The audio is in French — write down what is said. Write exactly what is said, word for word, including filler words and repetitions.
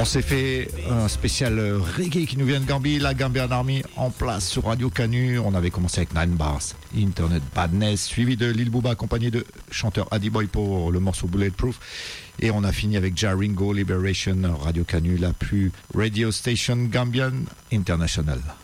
On s'est fait un spécial reggae qui nous vient de Gambie, la Gambian Army en place sur Radio Canu. On avait commencé avec Nine Bars, Internet Badness, suivi de Lil Booba accompagné de chanteur Addy Boy pour le morceau Bulletproof. Et on a fini avec Jaringo Liberation, Radio Canu, la plus radio station Gambian internationale.